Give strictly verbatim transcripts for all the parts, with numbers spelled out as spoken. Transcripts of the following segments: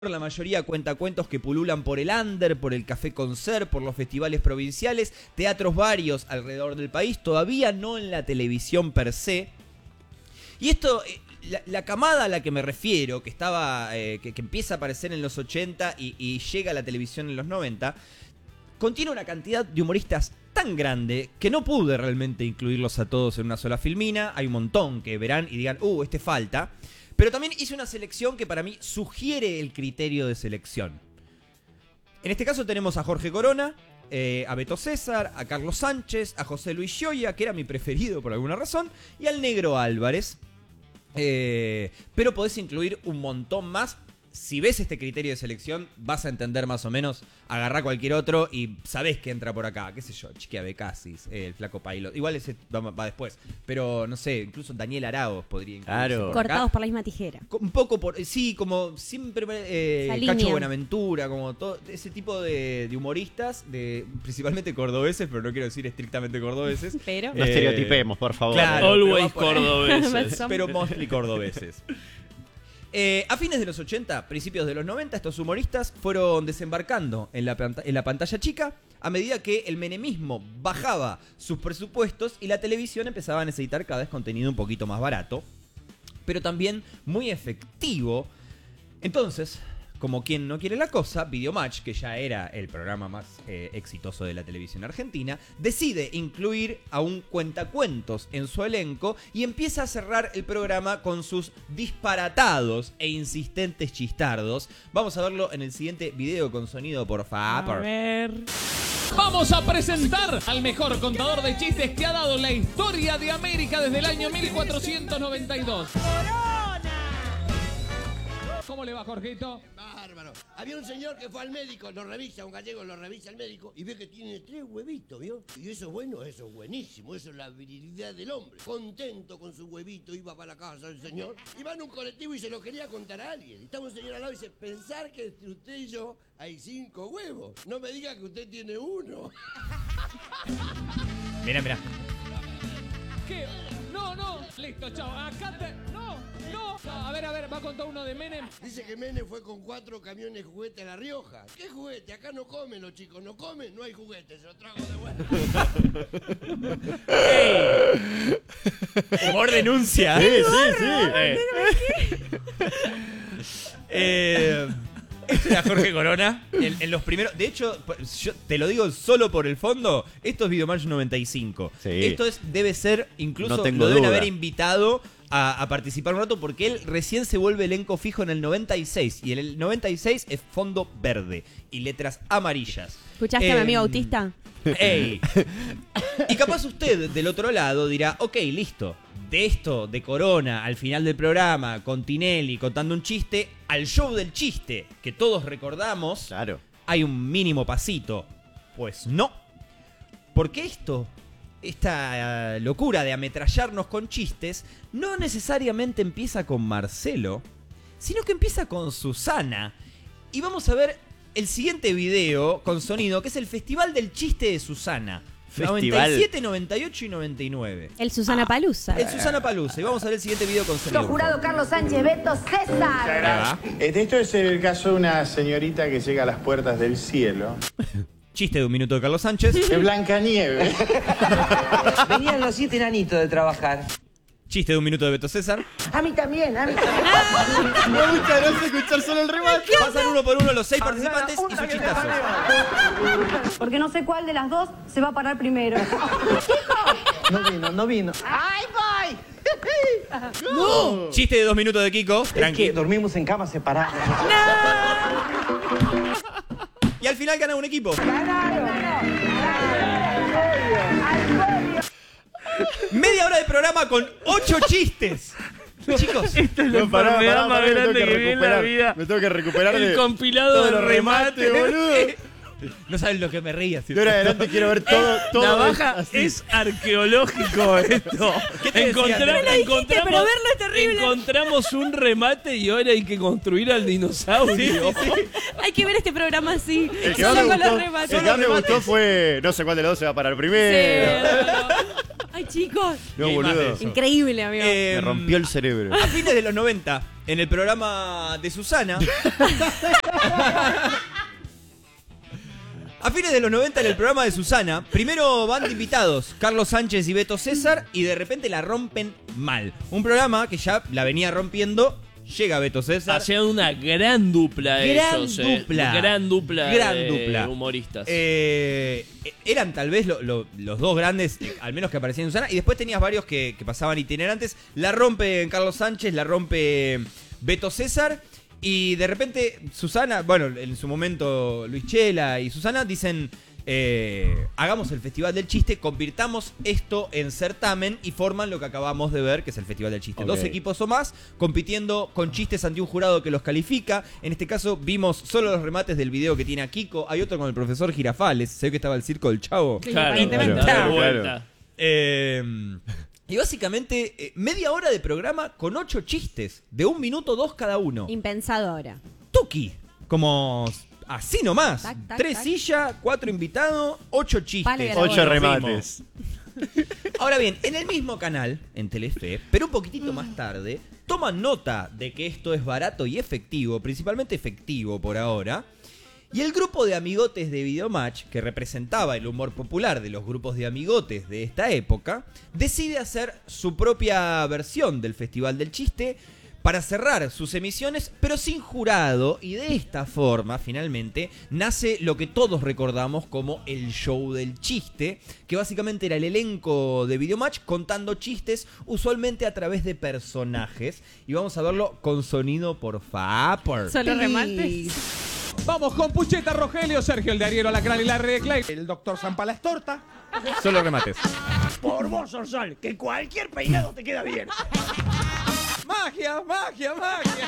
La mayoría cuentacuentos que pululan por el under, por el Café Concert, por los festivales provinciales, teatros varios alrededor del país, todavía no en la televisión per se. Y esto, la, la camada a la que me refiero, que estaba, eh, que, que empieza a aparecer en los ochenta y, y llega a la televisión en los noventa, contiene una cantidad de humoristas tan grande que no pude realmente incluirlos a todos en una sola filmina. Hay un montón que verán y digan, uh, este falta. Pero también hice una selección que para mí sugiere el criterio de selección. En este caso tenemos a Jorge Corona, eh, a Beto César, a Carlos Sánchez, a José Luis Gioia, que era mi preferido por alguna razón, y al Negro Álvarez. Eh, pero podés incluir un montón más. Si ves este criterio de selección, vas a entender más o menos. Agarrá cualquier otro y sabés que entra por acá. Qué sé yo, Chiquia Becasis, eh, el Flaco Pailo. Igual ese va, va después. Pero no sé, incluso Daniel Arauz podría incluirse. Claro. Por Cortados acá. por la misma tijera. Un poco por. Sí, como siempre. Eh, Cacho línea. Buenaventura, como todo ese tipo de, de humoristas, de principalmente cordobeses, pero no quiero decir estrictamente cordobeses. Pero. No Eh, estereotipemos, por favor. claro. Always pero va por ahí. cordobeses. Pero mostly cordobeses. Eh, a fines de los ochenta, principios de los noventa, estos humoristas fueron desembarcando en la, panta- en la pantalla chica a medida que el menemismo bajaba sus presupuestos y la televisión empezaba a necesitar cada vez contenido un poquito más barato, pero también muy efectivo. Entonces, como quien no quiere la cosa, Videomatch, que ya era el programa más eh, exitoso de la televisión argentina, decide incluir a un cuentacuentos en su elenco y empieza a cerrar el programa con sus disparatados e insistentes chistardos. Vamos a verlo en el siguiente video con sonido, por A favor. ver. Vamos a presentar al mejor contador de chistes que ha dado la historia de América desde el año mil cuatrocientos noventa y dos. ¿Cómo le va, Jorgito? Bárbaro. Había un señor que fue al médico, lo revisa, un gallego lo revisa al médico y ve que tiene tres huevitos, ¿vio? Y eso es bueno, eso es buenísimo, eso es la virilidad del hombre. Contento con su huevito, iba para la casa el señor. Iba en un colectivo y se lo quería contar a alguien. Y estaba un señor al lado y dice, pensar que entre usted y yo hay cinco huevos. No me diga que usted tiene uno. Mira, mira. ¿Qué? No, no. Listo, chao. Acá te... No, no. A ver, a ver, va a contar uno de Menem. Dice que Menem fue con cuatro camiones de juguete a La Rioja. ¿Qué juguete? Acá no comen los chicos, no comen, no hay juguete, se lo trago de vuelta. Humor denuncia. Sí, sí, sí. Eh. Eh, este era Jorge Corona en, en los primeros. De hecho, yo te lo digo solo por el fondo. Esto es Videomatch noventa y cinco. Sí. Esto es, debe ser, incluso No tengo lo deben duda. haber invitado a, a participar un rato, porque él recién se vuelve elenco fijo en el noventa y seis. Y en el noventa y seis es fondo verde y letras amarillas. ¿Escuchaste Eh, a mi amigo autista? ¡Ey! Y capaz usted del otro lado dirá, ok, listo. De esto, de Corona, al final del programa, con Tinelli contando un chiste, al show del chiste, que todos recordamos, Claro. hay un mínimo pasito. Pues no. Porque esto, esta uh, locura de ametrallarnos con chistes, no necesariamente empieza con Marcelo, sino que empieza con Susana. Y vamos a ver el siguiente video con sonido, que es el Festival del Chiste de Susana. Festival. noventa y siete, noventa y ocho y noventa y nueve. El Susana Palusa. El Susana Palusa. Y vamos a ver el siguiente video con sonido. Nuestro jurado Carlos Sánchez, Beto César. Ahí va. Este, esto es el caso de una señorita que llega a las puertas del cielo. Chiste de un minuto de Carlos Sánchez. De Blancanieves. Venían los siete enanitos de trabajar. Chiste de un minuto de Beto César. A mí también, a mí también. Me gusta no escuchar solo el remate. Pasan uno por uno los seis participantes y sus chistazos. Porque no sé cuál de las dos se va a parar primero. No vino, no vino. ¡Ay, voy! Chiste de dos minutos de Kiko. Es que Tranquilo. dormimos en camas separadas. Y al final gana un equipo. Media hora de programa con ocho chistes. Chicos, Esta es la enfermedad más grande que vi en la vida. Me tengo que recuperar El de compilado todos de los remate, remates, boludo. no saben lo que me reía. De ahora en adelante quiero ver todo, todo. Navaja así. es arqueológico esto. ¿Qué te decía? Encontra- No lo dijiste, encontramos, pero verlo es terrible. encontramos un remate y ahora hay que construir al dinosaurio. Hay que ver este programa así. El que más Solo me con los gustó, remates. el que más me gustó fue, no sé cuál de los dos se va a parar primero. Sí. Ay, Ay, chicos. No, Y hay más boludo. de eso. Increíble, amigo. Eh, Me rompió el cerebro. A fines de los noventa, en el programa de Susana. A fines de los noventa, en el programa de Susana, primero van de invitados Carlos Sánchez y Beto César, y de repente la rompen mal. Un programa que ya la venía rompiendo. Llega Beto César. Hacían una gran dupla Gran ellos, eh. dupla. Gran dupla Gran de dupla. humoristas. Eh, eran tal vez lo- lo- los dos grandes, eh, al menos que aparecían en Susana, y después tenías varios que, que pasaban itinerantes. La rompe Carlos Sánchez, la rompe Beto César, y de repente Susana, bueno, en su momento Luis Chela y Susana dicen, eh, hagamos el Festival del Chiste, convirtamos esto en certamen, y forman lo que acabamos de ver, que es el Festival del Chiste. Ok. Dos equipos o más compitiendo con chistes ante un jurado que los califica. En este caso vimos solo los remates del video que tiene a Kiko. Hay otro con el profesor Girafales. Se ve que estaba el circo del Chavo. Claro, aparentemente. claro, Claro. de vuelta. Eh, y básicamente eh, media hora de programa con ocho chistes, de un minuto dos cada uno. Impensado ahora. Tuki, como así nomás. Tac, tac, Tres tac. sillas, cuatro invitados, ocho Vale, chistes. grabó. Ocho Lo remates. Ahora bien, en el mismo canal, en Telefe, pero un poquitito más tarde, toman nota de que esto es barato y efectivo, principalmente efectivo por ahora. Y el grupo de amigotes de Videomatch, que representaba el humor popular de los grupos de amigotes de esta época, decide hacer su propia versión del Festival del Chiste para cerrar sus emisiones, pero sin jurado, y de esta forma, finalmente, nace lo que todos recordamos como el show del chiste, que básicamente era el elenco de Videomatch contando chistes, usualmente a través de personajes, y vamos a verlo con sonido, por favor. Solo remates. Vamos con Pucheta, Rogelio, Sergio, el de Ariel, Alacrán y Larry de Clay. El doctor Zampalas Torta. Solo remates. Por vos, Orsal, que cualquier peinado te queda bien. Magia, magia, magia.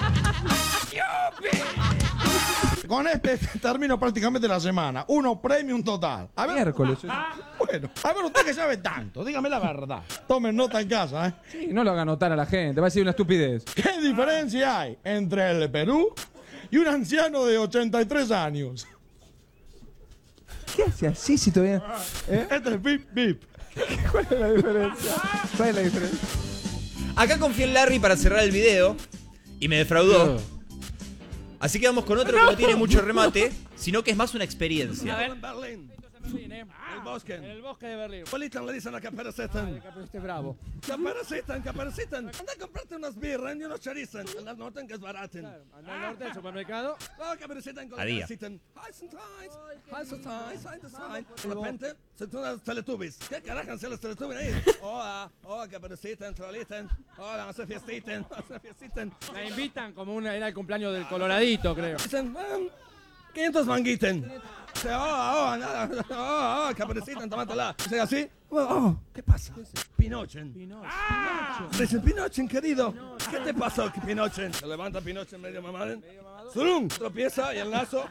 Con este termino prácticamente la semana. Uno premium total. A ver. Miércoles. Bueno, a ver, usted que sabe tanto, dígame la verdad. Tomen nota en casa, ¿eh? Sí, no lo haga notar a la gente, va a decir una estupidez. ¿Qué diferencia hay entre el Perú y un anciano de ochenta y tres años? ¿Qué hace así si todavía...? Este es Bip Bip. ¿Cuál es la diferencia? ¿Cuál es la diferencia? Acá confié en Larry para cerrar el video y me defraudó. Así que vamos con otro que no tiene mucho remate, sino que es más una experiencia. En Berlín. El bosque. En el bosque de Berlín. Politan le dicen a Caperucita. Este bravo. Caperucita, Caperucita. Anda a comprarte unas birras y unos chorizos. En la noten que es barato. Anda al norte del supermercado. Oh, Caperucita con A día. Heiß und heiß, heiß und heiß, heiß und heiß. De repente se son unas Teletubbies. ¿Qué carajo hacen los Teletubbies ahí? Hola, oh, Caperucita, Trolita. Hola, vamos a fiestita, vamos a fiestita. La invitan como una, era el cumpleaños del Coloradito, creo. Dicen, um, quinientos manguiten. Dice, oh, oh, nada, oh, oh, Caperucita, tómatela. Dice así, oh, oh, ¿qué pasa? Pinochen. ¡Ah! Dice, Pinochen, querido, ¿qué te pasó, Pinochen? Se levanta Pinochen medio mamado. Zulum, tropieza y el lazo.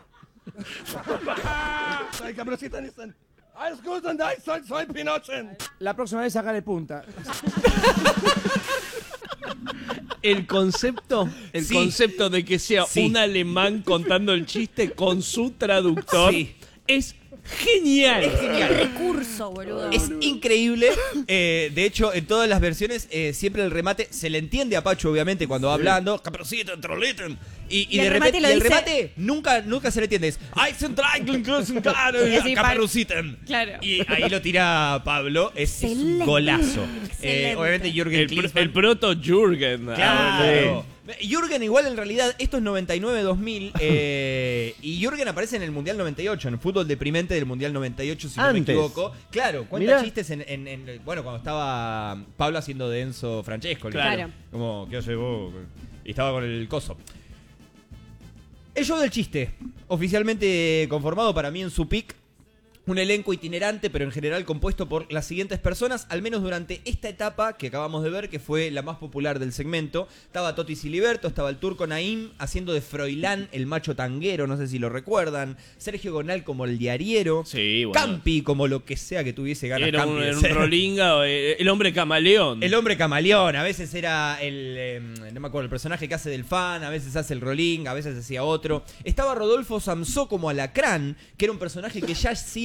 Soy Caperucita, dicen, alles gut und ich soy, soy Pinochen. La próxima vez sacale punta. El concepto, el Sí. concepto de que sea Sí. un alemán contando el chiste con su traductor Sí. es genial. Es genial. Recurso, boludo. Es increíble. Eh, de hecho, en todas las versiones, eh, siempre el remate se le entiende a Pacho, obviamente, cuando va hablando. Caperucita, Troliten. Y, y Y de el repente, remate lo y el dice- remate nunca, nunca se le entiende. Es "Ay, Traigen, claro, Y así, Caperucita". Claro. Y ahí lo tira Pablo. Es, es un Excelente. golazo. Eh, Excelente. obviamente, Jürgen El, pr- Klinsmann. el proto Jürgen. Claro. Jürgen igual en realidad, esto es noventa y nueve dos mil eh, y Jürgen aparece en el Mundial noventa y ocho, en el fútbol deprimente del Mundial noventa y ocho, si no me Antes. equivoco. Claro, cuenta Mirá. chistes en, en- en- bueno, cuando estaba Pablo haciendo de Enzo Francesco. Claro. Como, ¿qué hace vos? Y estaba con el coso. El show del chiste, oficialmente conformado para mí en su pick. Un elenco itinerante, pero en general compuesto por las siguientes personas, al menos durante esta etapa que acabamos de ver, que fue la más popular del segmento. Estaba Toti Siliberto, estaba el turco Naim haciendo de Froilán, el macho tanguero, no sé si lo recuerdan. Sergio Gonal como el diariero. Sí, bueno. Campi como lo que sea que tuviese ganas Era un, Campi de era un ser. rolinga, o, eh, el hombre camaleón. El hombre camaleón, a veces era el, eh, no me acuerdo, el personaje que hace del fan, a veces hace el roling, a veces hacía otro. Estaba Rodolfo Samsó como Alacrán, que era un personaje que ya hacía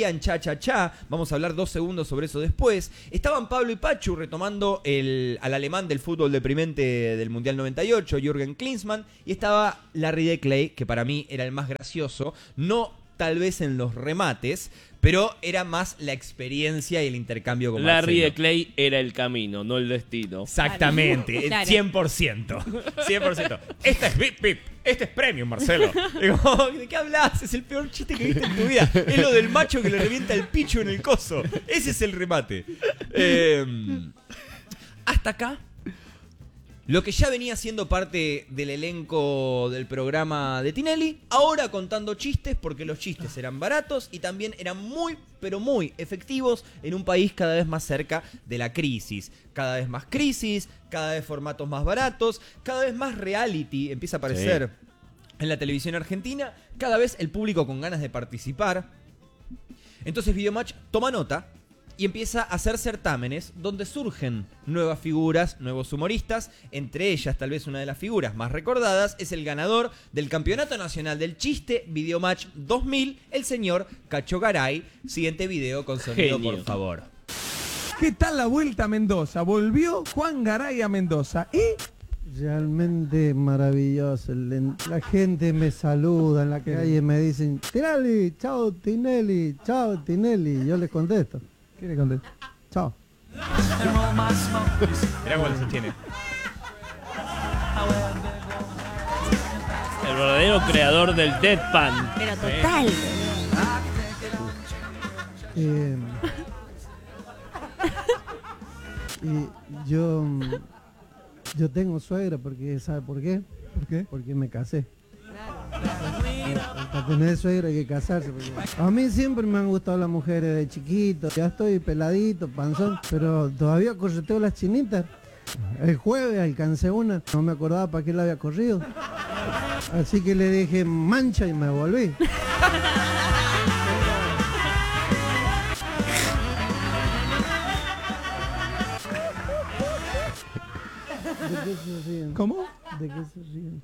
hacían cha-cha-cha. Vamos a hablar dos segundos sobre eso después. Estaban Pablo y Pachu retomando el, al alemán del fútbol deprimente del Mundial noventa y ocho, Jürgen Klinsmann. Y estaba Larry de Clay, que para mí era el más gracioso. No tal vez en los remates, pero era más la experiencia y el intercambio con Larry Marcelo. de Clay era el camino, no el destino. Exactamente, Claro. cien por ciento. cien por ciento. Este es Bip Bip, este es Premium, Marcelo. Digo, ¿de qué hablas? Es el peor chiste que viste en tu vida. Es lo del macho que le revienta el picho en el coso. Ese es el remate. Eh, hasta acá, lo que ya venía siendo parte del elenco del programa de Tinelli, ahora contando chistes, porque los chistes eran baratos y también eran muy, pero muy efectivos en un país cada vez más cerca de la crisis. Cada vez más crisis, cada vez formatos más baratos, cada vez más reality empieza a aparecer sí. en la televisión argentina, cada vez el público con ganas de participar. Entonces Videomatch toma nota y empieza a hacer certámenes donde surgen nuevas figuras, nuevos humoristas. Entre ellas, tal vez una de las figuras más recordadas, es el ganador del Campeonato Nacional del Chiste Videomatch dos mil, el señor Cacho Garay. Siguiente video con sonido, Genio. por favor. ¿Qué tal la vuelta a Mendoza? Volvió Juan Garay a Mendoza y... Realmente maravilloso. La gente me saluda en la calle, me dicen, Tinelli, chao Tinelli, chao Tinelli. Yo les contesto. ¿Qué le contesto? Chao. Mirá cómo se sostiene. El verdadero creador del deadpan. Pero total. Eh, y yo... Yo tengo suegra porque, ¿sabe por qué? ¿Por qué? Porque me casé. Para tener suegra hay que casarse. Porque... A mí siempre me han gustado las mujeres de chiquito. Ya estoy peladito, panzón, pero todavía correteo las chinitas. El jueves alcancé una, no me acordaba para qué la había corrido. Así que le dije mancha y me volví. ¿De qué se ríen? ¿Cómo? ¿De qué se ríen?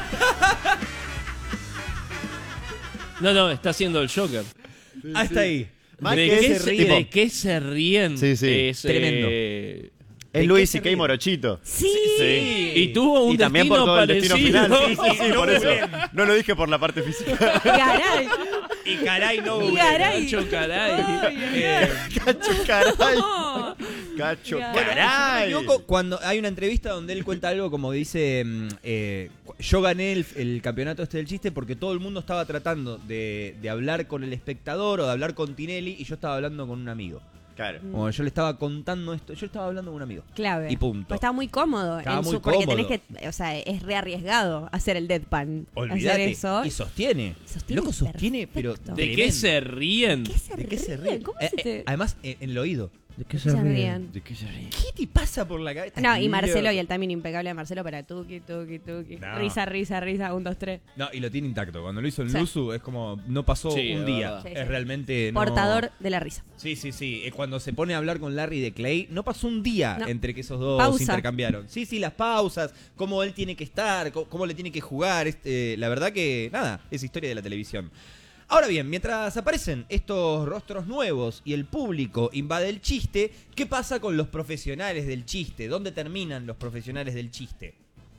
No, no, está haciendo el Joker. Sí, Hasta sí. ahí. ¿De, qué se, tipo, ¿De qué se ríen? Sí, sí. Es, Tremendo. Eh, es Luis C K Morochito. Sí. sí. Y tuvo un y también destino por todo parecido. el destino final. Sí, sí, sí, No, por eso. bien. No lo dije por la parte física. Caray. Y caray, no. Y caray. Cacho, caray. Ay, Eh, Cacho, caray. no. Cacho, Bueno, caray. Loco, cuando hay una entrevista donde él cuenta algo como dice, eh, yo gané el, el campeonato este del chiste porque todo el mundo estaba tratando de, de hablar con el espectador o de hablar con Tinelli y yo estaba hablando con un amigo. Claro. Como yo le estaba contando esto, yo estaba hablando con un amigo. Clave. Y punto. Pues estaba muy cómodo. Estaba en muy su, porque cómodo. tenés que, o sea, es re arriesgado hacer el deadpan. Olvídate. Hacer eso. Y sostiene. Sostiene Loco, sostiene, pero perfecto. ¿De tremendo. qué se ríen? ¿Qué se ¿De qué se ríen? ríen? ¿Cómo Eh, se te...? eh, además, en, en el oído. ¿De qué se ríen? ¿De qué se ríen? ¿Qué te pasa por la cabeza? No, y Marcelo Loco. y el timing impecable de Marcelo para tuki, tuki, tuki. No. Risa, risa, risa, un, dos, tres. No, y lo tiene intacto. Cuando lo hizo en Sí. Luzu es como, no pasó Sí, un es día. verdad. Sí, es sí. realmente... no- Portador de la risa. Sí, sí, sí. Eh, Cuando se pone a hablar con Larry de Clay, no pasó un día No. entre que esos dos Pausa. intercambiaron. Sí, sí, las pausas, cómo él tiene que estar, cómo, cómo le tiene que jugar. Este, la verdad que, nada, es historia de la televisión. Ahora bien, mientras aparecen estos rostros nuevos y el público invade el chiste, ¿qué pasa con los profesionales del chiste? ¿Dónde terminan los profesionales del chiste?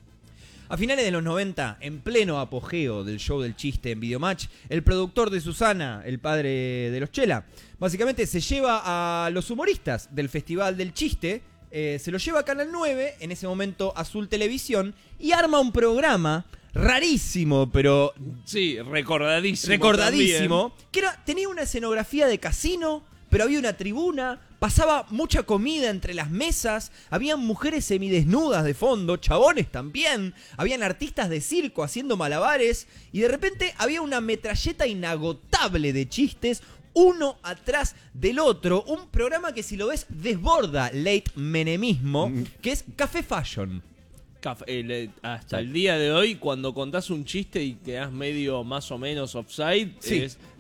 A finales de los noventa, en pleno apogeo del show del chiste en Videomatch, el productor de Susana, el padre de los Chela, básicamente se lleva a los humoristas del Festival del Chiste, eh, se los lleva a Canal nueve, en ese momento Azul Televisión, y arma un programa rarísimo, pero Sí, recordadísimo. recordadísimo, que era, tenía una escenografía de casino, pero había una tribuna, pasaba mucha comida entre las mesas, habían mujeres semidesnudas de fondo, chabones también, habían artistas de circo haciendo malabares, y de repente había una metralleta inagotable de chistes, uno atrás del otro, un programa que si lo ves desborda late menemismo, que es Café Fashion. Caf- el, eh, hasta el día de hoy, cuando contás un chiste y quedás medio más o menos offside, Sí. es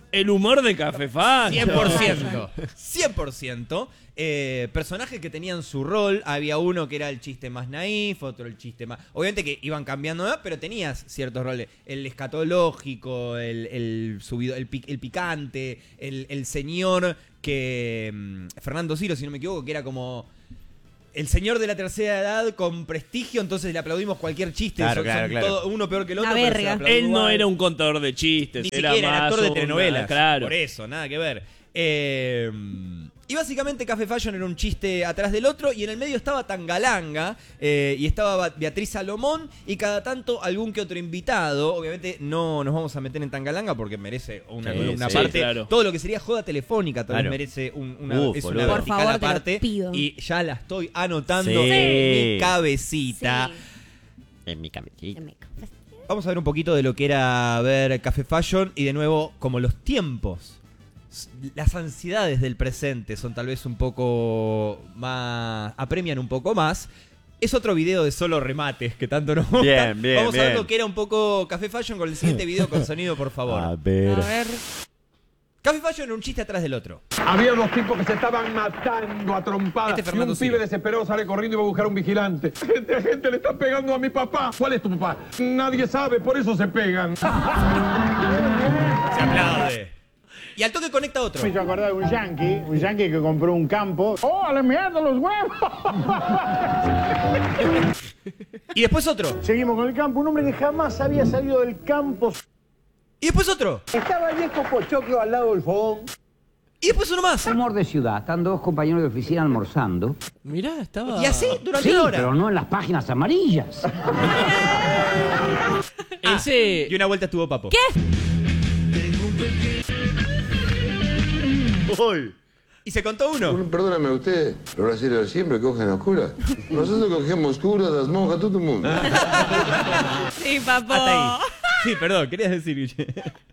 El humor de Café Fashion. cien por ciento. cien por ciento. Eh, personajes que tenían su rol. Había uno que era el chiste más naif, otro el chiste más... Obviamente que iban cambiando, ¿no? Pero tenías ciertos roles. El escatológico, el, el subido, el, pic, el picante, el, el señor que... Um, Fernando Ciro, si no me equivoco, que era como... El señor de la tercera edad con prestigio, entonces le aplaudimos cualquier chiste. Claro, son, claro, son claro. todo, uno peor que el otro. Una pero se verga. aplaudió Él no igual. era un contador de chistes. Ni era siquiera era más actor de una- telenovelas. Claro. Por eso, nada que ver. Eh, y básicamente Café Fashion era un chiste atrás del otro y en el medio estaba Tangalanga eh, y estaba Beatriz Salomón y cada tanto algún que otro invitado. Obviamente no nos vamos a meter en Tangalanga porque merece una Sí, columna sí, aparte. claro. Todo lo que sería joda telefónica también Claro. merece un- una, Uf, es boludo. una Por vertical favor, te lo aparte. pido. Y ya la estoy anotando Sí. en mi cabecita. Sí. En mi cabecita. Vamos a ver un poquito de lo que era ver Café Fashion y de nuevo, como los tiempos, las ansiedades del presente son tal vez un poco más, apremian un poco más. Es otro video de solo remates que tanto nos gusta. Bien, bien, Vamos a ver bien. lo que era un poco Café Fashion con el siguiente video con sonido, por favor. A ver. A ver. Café Fashion era un chiste atrás del otro. Había dos tipos que se estaban matando a trompadas. Este y Fernando un Ciro. pibe desesperado sale corriendo y va a buscar a un vigilante. Gente, gente le está pegando a mi papá. ¿Cuál es tu papá? Nadie sabe, por eso se pegan. Se aplaude. Y al toque conecta otro. Me hizo acordar de un yankee, un yankee que compró un campo. ¡Oh, a la mierda los huevos! Y después otro. Seguimos con el campo. Un hombre que jamás había salido del campo. Y después otro. Estaba el viejo Pochoclo al lado del fogón. Y después uno más. Humor de ciudad. Están dos compañeros de oficina almorzando. Mirá, estaba... Y así durante Sí, una hora. pero no en las páginas amarillas. Ese... Y una vuelta estuvo Papo. ¿Qué? Uy. Y se contó uno. Perdóname usted, los brasileños siempre cogen a curas. Nosotros cogemos curas, las monjas, todo el mundo. Sí, papo. Hasta ahí. Sí, perdón, querías decir, Guille.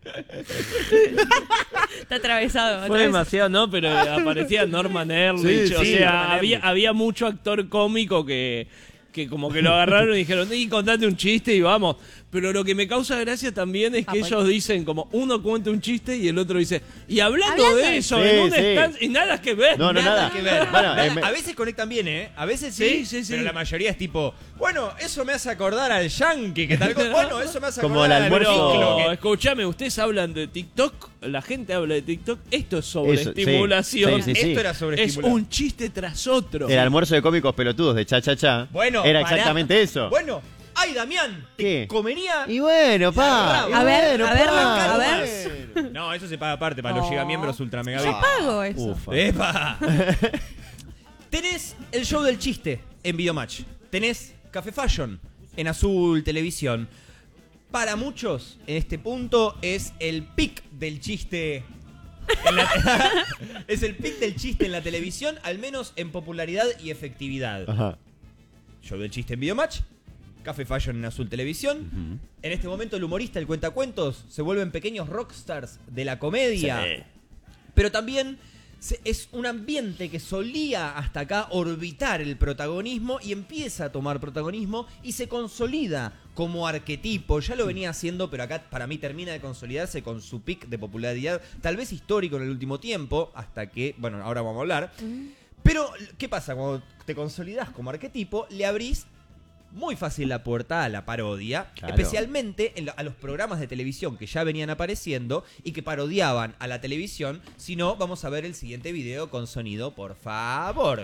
Está atravesado. Fue atravesado. demasiado, ¿no? Pero aparecía Norman Erlich. Sí, o sí, sea, Norman había, Erlich. había mucho actor cómico que, que como que lo agarraron y dijeron, y contate un chiste y vamos. Pero lo que me causa gracia también es que Ah, ellos dicen como uno cuenta un chiste y el otro dice, y hablando, Hablando de de- eso, Sí, en un sí. stand, y nada que ver. No, no, nada. que ver. Bueno, Nada. eh, me- A veces conectan bien, ¿eh? A veces sí, Sí, sí, sí. pero la mayoría es tipo, bueno, eso me hace acordar al Yankee, que tal cosa. Bueno, eso me hace Como acordar el al almuerzo- Ciclo, Pero, que- escúchame, ustedes hablan de TikTok, la gente habla de TikTok, esto es sobre Eso, sí, estimulación. sí, sí, sí. Esto era sobre Es un chiste tras otro. El almuerzo de cómicos pelotudos de Cha Cha Cha. Bueno, Era pará. exactamente eso. Bueno, ay, Damián, te ¿Qué? comería. Y bueno, pa. y A ver, bueno, a ver, pa, a ver. bueno. No, eso se paga aparte para los Oh. gigamiembros ultra mega Yo VIP. pago eso. Ufa. ¡Epa! Tenés el show del chiste en Videomatch. Tenés Café Fashion en Azul Televisión. Para muchos, en este punto, es el pic del chiste. en la- es el pic del chiste en la televisión, al menos en popularidad y efectividad. Ajá. Show del chiste en Videomatch. Café Fashion en Azul Televisión. Ujú. En este momento el humorista, el cuentacuentos, se vuelven pequeños rockstars de la comedia. Sí. Pero también se- es un ambiente que solía hasta acá orbitar el protagonismo y empieza a tomar protagonismo y se consolida como arquetipo. Ya lo venía haciendo, pero acá para mí termina de consolidarse con su pic de popularidad, tal vez histórico en el último tiempo, hasta que, bueno, ahora vamos a hablar. Pero, ¿qué pasa? Cuando te consolidás como arquetipo, le abrís muy fácil la puerta a la parodia, Claro. especialmente en lo- a los programas de televisión que ya venían apareciendo y que parodiaban a la televisión. Si no, vamos a ver el siguiente video con sonido, por favor.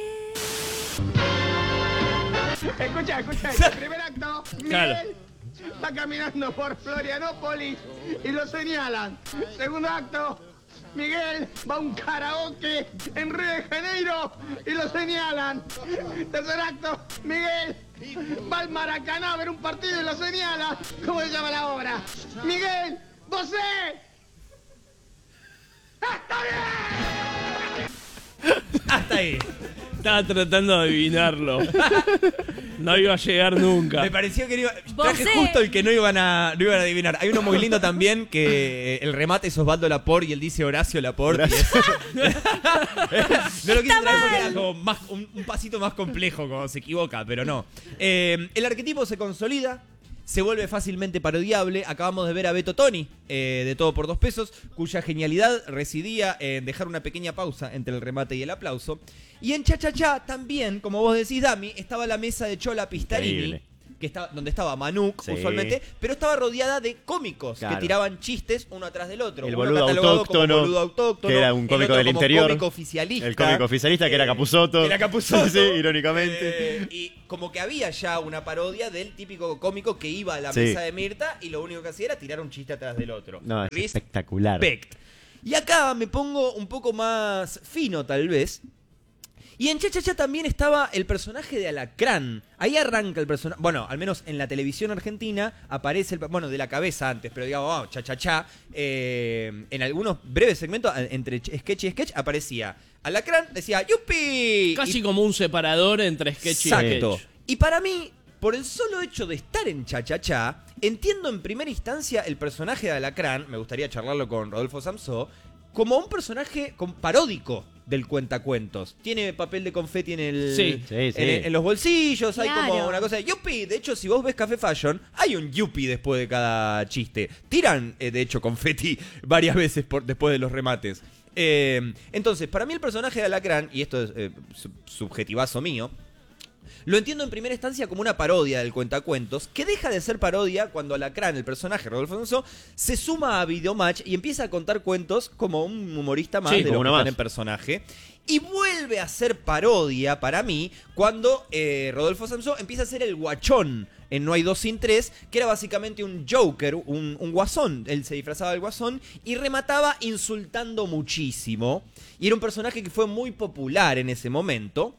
Escucha, escucha, el primer acto, Miguel Claro. va caminando por Florianópolis y lo señalan. Segundo acto, Miguel va a un karaoke en Río de Janeiro y lo señalan. Tercer acto, Miguel va al Maracaná a ver un partido y lo señalan. ¿Cómo se llama la obra? Miguel, Bosé. Hasta ahí. Estaba tratando de adivinarlo. No iba a llegar nunca. Me pareció que no iba, traje Vos, justo eh. el que no iban a no iban a adivinar. Hay uno muy lindo también que eh, el remate es Osvaldo Laporte y él dice Horacio Laporte. y es- no lo quise traer porque era como más, un, un pasito más complejo cuando se equivoca, pero no. Eh, el arquetipo se consolida, se vuelve fácilmente parodiable. Acabamos de ver a Beto Toni, eh, de Todo por Dos Pesos, cuya genialidad residía en dejar una pequeña pausa entre el remate y el aplauso. Y en Cha Cha Cha también, como vos decís, Dami, estaba la mesa de Chola Pistarini. Increíble. Que estaba, donde estaba Manuk, Sí. usualmente, pero estaba rodeada de cómicos Claro. que tiraban chistes uno atrás del otro. El Uno boludo catalogado autóctono, como boludo autóctono, que era un el cómico otro del como interior. cómico oficialista. El cómico oficialista, que era Eh, Capusotto. Era Capusotto. Sí, sí, irónicamente. Eh, y como que había ya una parodia del típico cómico que iba a la Sí. mesa de Mirta y lo único que hacía era tirar un chiste atrás del otro. No, es espectacular. Respect. Y acá me pongo un poco más fino, tal vez. Y en Cha Cha Cha también estaba el personaje de Alacrán. Ahí arranca el personaje. Bueno, al menos en la televisión argentina aparece el. Bueno, de la cabeza antes, pero digamos, vamos, Cha Cha Cha. Eh, en algunos breves segmentos, entre sketch y sketch, aparecía Alacrán, decía ¡Yupi! Casi Y- como un separador entre sketch y Exacto. sketch. Y para mí, por el solo hecho de estar en Cha Cha Cha, entiendo en primera instancia el personaje de Alacrán, me gustaría charlarlo con Rodolfo Samsó, como un personaje con- paródico del cuentacuentos. Tiene papel de confeti en el Sí. Sí, sí. en, en los bolsillos, hay como Claro. una cosa de yupi. De hecho, si vos ves Café Fashion, hay un yupi después de cada chiste. Tiran, eh, de hecho, confeti varias veces por, después de los remates. Eh, entonces, para mí el personaje de Alacrán, y esto es eh, sub- subjetivazo mío, lo entiendo en primera instancia como una parodia del cuentacuentos, que deja de ser parodia cuando Alacrán, el personaje Rodolfo Samsó, se suma a Videomatch y empieza a contar cuentos como un humorista más Sí, de como lo que uno están más. en personaje. Y vuelve a ser parodia para mí cuando eh, Rodolfo Samsó empieza a ser el guachón en No hay dos sin tres, que era básicamente un Joker, un, un guasón. Él se disfrazaba del guasón y remataba insultando muchísimo. Y era un personaje que fue muy popular en ese momento.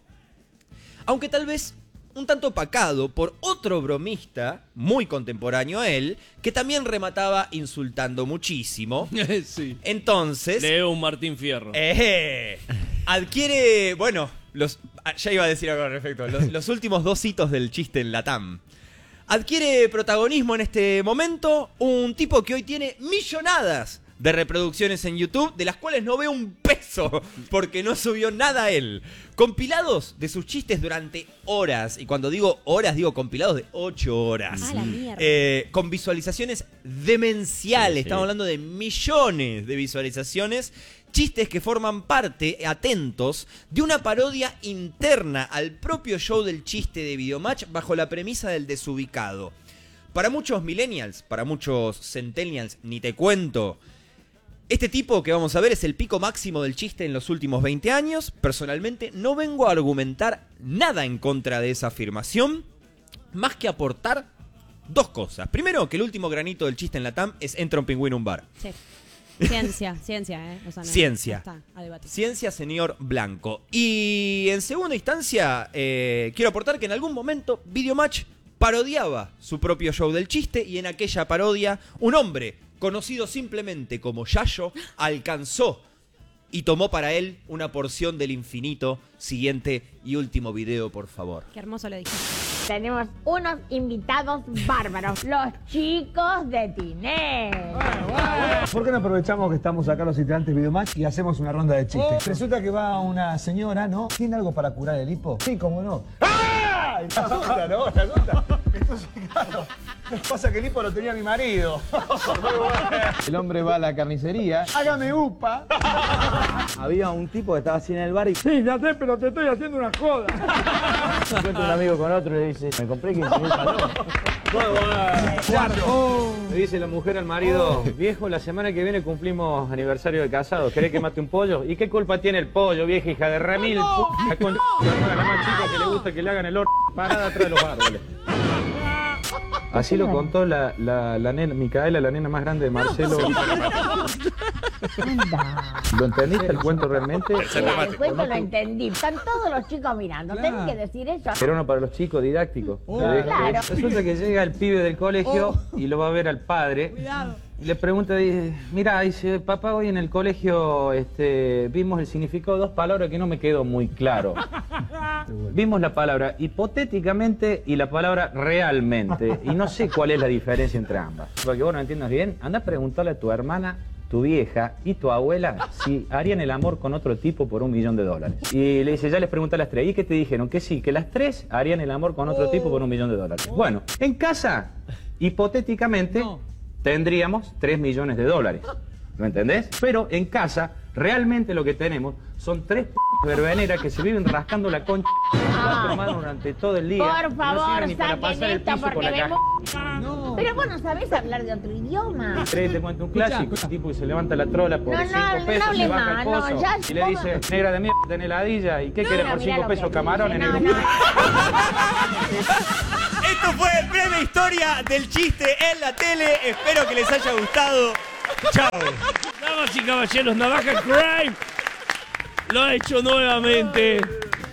Aunque tal vez un tanto opacado por otro bromista muy contemporáneo a él, que también remataba insultando muchísimo. Sí. Entonces, Leo un Martín Fierro. eh, adquiere, bueno, los, ah, ya iba a decir algo al respecto, los, los últimos dos hitos del chiste en Latam. Adquiere protagonismo en este momento un tipo que hoy tiene millonadas de reproducciones en YouTube, de las cuales no veo un peso, porque no subió nada a él. Compilados de sus chistes durante horas, y cuando digo horas, digo compilados de ocho horas. Ah, la mierda. Eh, con visualizaciones demenciales, Sí, sí. estamos hablando de millones de visualizaciones. Chistes que forman parte, atentos, de una parodia interna al propio show del chiste de Videomatch bajo la premisa del desubicado. Para muchos millennials, para muchos centennials, ni te cuento. Este tipo que vamos a ver es el pico máximo del chiste en los últimos veinte años. Personalmente no vengo a argumentar nada en contra de esa afirmación, más que aportar dos cosas. Primero, que el último granito del chiste en Latam es entra un pingüino a un bar. Sí. Ciencia, ciencia, ¿eh? O sea, no- Ciencia. no está a debatir. Ciencia, señor Blanco. Y en segunda instancia, eh, quiero aportar que en algún momento Videomatch parodiaba su propio show del chiste, y en aquella parodia un hombre conocido simplemente como Yayo alcanzó y tomó para él una porción del infinito. Siguiente y último video, por favor. Qué hermoso lo dijiste. Tenemos unos invitados bárbaros, los chicos de Tinel. ¿Por qué no aprovechamos que estamos acá los integrantes de Videomatch y hacemos una ronda de chistes? Resulta que va una señora, ¿no? ¿Tiene algo para curar el hipo? Sí, cómo no. ¡Ah! Se asusta, ¿no? Se asusta. Entonces, claro, pasa que el hipo lo tenía mi marido. El hombre va a la carnicería. ¡Hágame upa! Había un tipo que estaba así en el bar y... Sí, ya sé, pero te estoy haciendo una joda. Se encuentra un amigo con otro y le dice, me compré quince mil palomas. Le dice la mujer al marido, viejo, la semana que viene cumplimos aniversario de casados, ¿querés que mate un pollo? ¿Y qué culpa tiene el pollo, vieja hija de remil? La con la más chica que le gusta que le hagan el horno parada atrás de los árboles. Así lo contó la, la, la nena, Micaela, la nena más grande de Marcelo. ¿Lo entendiste el cuento realmente? Mira, el cuento lo entendí. Están todos los chicos mirando. Claro. Tengo que decir eso. Era uno para los chicos, didáctico. Claro. Claro. Resulta que llega el pibe del colegio y lo va a ver al padre. Y le pregunta, dice, mira, dice, papá, hoy en el colegio este, vimos el significado de dos palabras que no me quedó muy claro. Vimos la palabra hipotéticamente y la palabra realmente. Y no sé cuál es la diferencia entre ambas. Para que vos no entiendas bien, anda a preguntarle a tu hermana, tu vieja y tu abuela si harían el amor con otro tipo por un millón de dólares. Y le dice, ya les pregunté a las tres. ¿Y qué te dijeron? Que sí, que las tres harían el amor con otro tipo por un millón de dólares. Bueno, en casa hipotéticamente tendríamos tres millones de dólares. ¿Me entendés? Pero en casa, realmente lo que tenemos son tres p verbeneras que se viven rascando la concha cuatro manos durante todo el día. Por favor, no ni para saquen pasar el esto piso por porque la caja. vemos... Pero vos no sabés hablar de otro idioma. ¿Crees? Te cuento un clásico, un tipo que se levanta la trola por No, no, cinco no pesos, hable se baja más, el no, pozo ya, y le ponga- dice, negra de mierda, tenés heladilla, ¿y qué No, querés no, por mirá cinco lo que pesos dice, camarones? no, negro? no. Esto fue breve historia del chiste en la tele. Espero que les haya gustado. Chao. Damas y caballeros, Navaja Crime lo ha hecho nuevamente.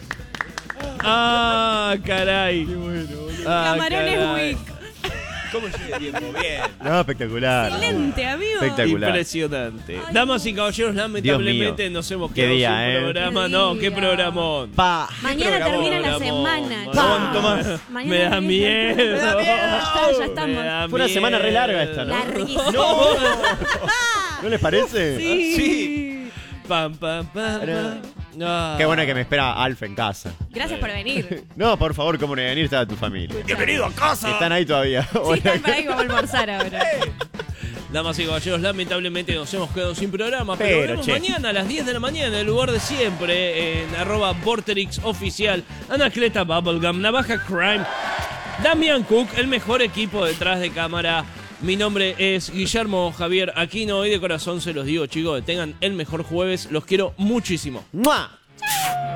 Ah, caray. Qué bueno, ah, Camarones caray. Wick. ¿Cómo llega el tiempo? Bien. No, espectacular. Excelente, amigo. Espectacular. Impresionante. Damas y caballeros, lamentablemente Dios mío. nos hemos Qué quedado día, sin ¿eh? programa. Qué No, día. qué programón. Pa. Mañana termina la semana. No chao. aguanto más. Mañana Me da termina- miedo. Me da miedo. Ya está, ya estamos. Me da Fue una semana re larga miedo. esta, ¿no? Larguísimo. No. ¿No les parece? Sí. Pam, pam, pam, pam. Ah. Qué bueno que me espera Alf en casa. Gracias por venir. No, por favor, ¿cómo no venir? Está tu familia. Bienvenido a casa. Están ahí todavía. Sí, están por ahí, vamos a almorzar ahora. Damas y caballeros, lamentablemente nos hemos quedado sin programa, pero, Pero, volvemos che. mañana a las diez de la mañana en el lugar de siempre, en arroba Vorterix Oficial, Anacleta Bubblegum, Navaja Crime, Damián Cook, el mejor equipo detrás de cámara. Mi nombre es Guillermo Javier Aquino y de corazón se los digo, chicos, que tengan el mejor jueves. Los quiero muchísimo. ¡Mua!